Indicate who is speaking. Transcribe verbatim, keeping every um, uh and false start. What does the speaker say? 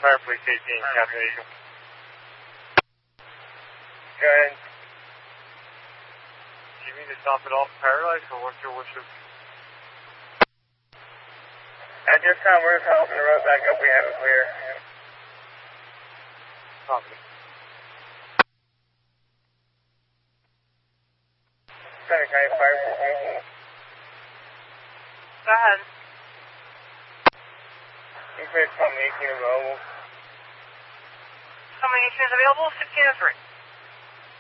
Speaker 1: Fire Police eighteen, Captain Eagle.
Speaker 2: Go ahead.
Speaker 1: Do you mean to stop it off Paradise, or what's your worship?
Speaker 2: At this time, we're just helping the road back up. We have it clear.
Speaker 1: Copy.
Speaker 2: Center County Fire Station.
Speaker 3: Go ahead.
Speaker 2: Increase Company eighteen available.
Speaker 3: Company eighteen is available, sixteen oh three.